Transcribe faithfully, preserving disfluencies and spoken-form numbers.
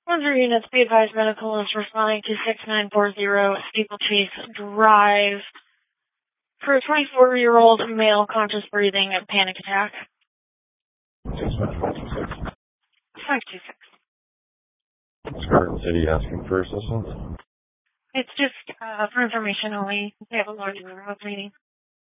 one hundred units, be advised medical is responding to six nine four zero Steeplechase Drive for a twenty-four-year-old male conscious breathing panic attack. five two six. Is Garden City asking for assistance? It's just uh, for information only. They have a large group meeting.